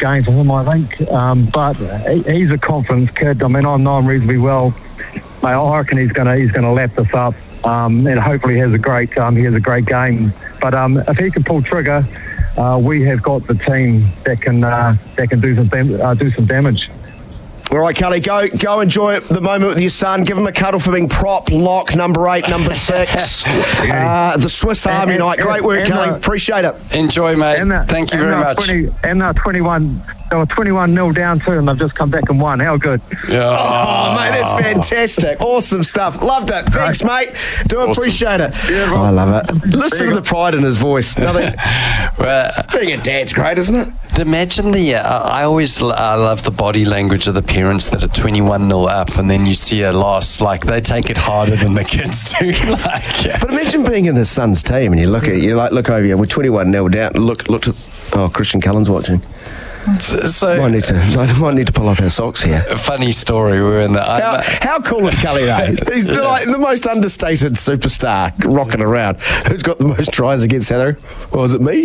game for him, I think. But he's a confidence kid. I mean, I know him reasonably well. Mate, I reckon he's gonna lap this up, and hopefully he has a great game. But if he can pull trigger, we have got the team that can do some damage. All right, Kelly, go enjoy the moment with your son. Give him a cuddle for being prop, lock, number 8, number 6. The Swiss Army night. Great work, Kelly. Appreciate it. Enjoy, mate. Thank you very much. And 21. They were 21-0 down too, and they've just come back and won. How good. Oh, mate, that's fantastic. Awesome stuff. Loved it. Thanks, mate. Appreciate it. Yeah, I love it. Listen to the pride in his voice. Being a dad's great, isn't it? Imagine I always love the body language of the parents that are 21-0 up, and then you see a loss. Like, they take it harder than the kids do. But imagine being in his son's team, and you look over here, we're 21-0 down. Look to, Christian Cullen's watching. So might need to pull off our socks here. A funny story. We were in the. How cool is Kelly though? He's the most understated superstar rocking around. Who's got the most tries against Heather? Or is it me?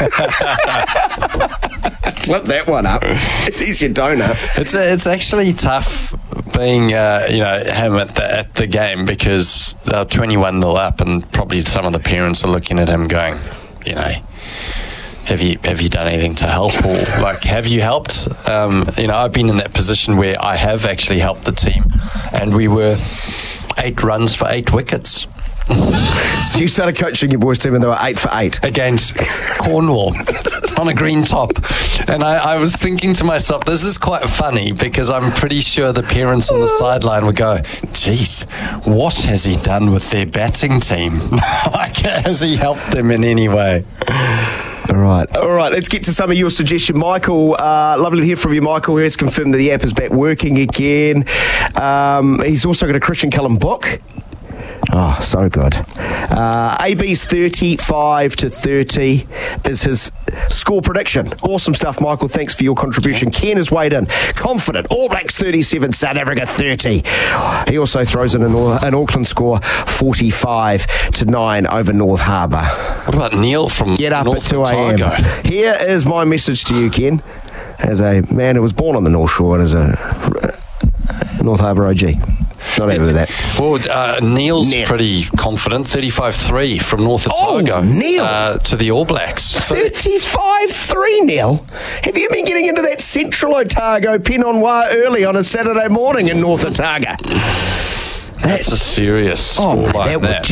Flip that one up. Here's your donut. It's actually tough being him at the game, because they're 21-0 up, and probably some of the parents are looking at him going, Have you done anything to help, or have you helped? I've been in that position where I have actually helped the team, and we were 8 runs for 8 wickets. So you started coaching your boys' team and they were 8 for 8 against Cornwall on a green top, and I was thinking to myself, this is quite funny, because I'm pretty sure the parents on the sideline would go, geez, what has he done with their batting team? Has he helped them in any way? All right. Let's get to some of your suggestions. Michael, lovely to hear from you. Michael has confirmed that the app is back working again. He's also got a Christian Cullen book. Oh, so good. AB's 35-30 is his score prediction. Awesome stuff, Michael. Thanks for your contribution. Ken has weighed in. Confident. All Blacks 37, South Africa 30. He also throws in an Auckland score 45-9 over North Harbour. What about Neil from Get up North at 2 a.m. Here is my message to you, Ken, as a man who was born on the North Shore and as a North Harbour OG. Not happy with that. Well, Neil's pretty confident. 35-3 from North Otago. Neil! To the All Blacks. 35-3, Neil. Have you been getting into that Central Otago Pinot early on a Saturday morning in North Otago? That's a serious score that's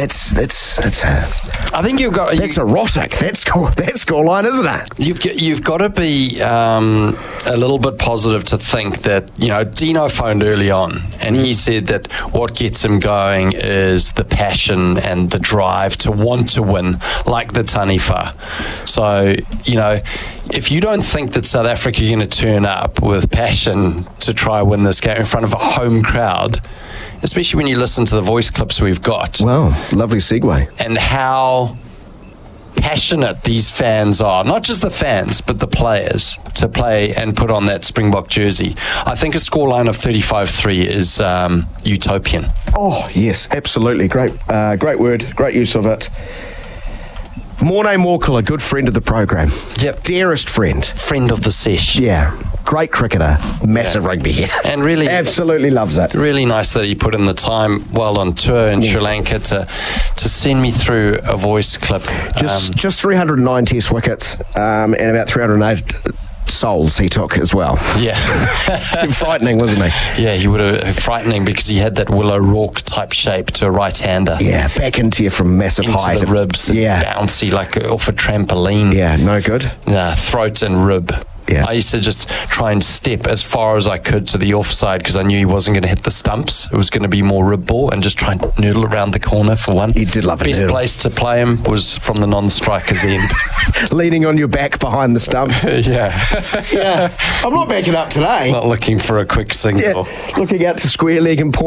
I think you've got. That's erotic. That scoreline, isn't it? You've got to be a little bit positive to think that Dino phoned early on, and he said that what gets him going is the passion and the drive to want to win, like the Taniwha. So if you don't think that South Africa are going to turn up with passion to try win this game in front of a home crowd, especially when you listen to the voice clips we've got. Wow, lovely segue. And how passionate these fans are, not just the fans, but the players, to play and put on that Springbok jersey. I think a scoreline of 35-3 is utopian. Oh, yes, absolutely. Great word, great use of it. Morné Morkel, a good friend of the program. Yep. Dearest friend. Friend of the sesh. Yeah. Great cricketer. Massive rugby head. And really... absolutely loves it. Really nice that he put in the time while on tour in Sri Lanka to send me through a voice clip. Just 309 test wickets and about 308... souls he took as well. Yeah. Frightening, wasn't he? Yeah, he would have. Frightening because he had that Willow Rourke type shape to a right-hander. Yeah, back into you from massive height. Into the ribs. Yeah. Bouncy like off a trampoline. Yeah, no good. Throat and rib. Yeah. I used to just try and step as far as I could to the offside because I knew he wasn't going to hit the stumps. It was going to be more rib ball, and just try and noodle around the corner for one. He did love it. Best place to play him was from the non-striker's end. Leaning on your back behind the stumps. Yeah. I'm not backing up today. Not looking for a quick single. Yeah. Looking out to square leg and point.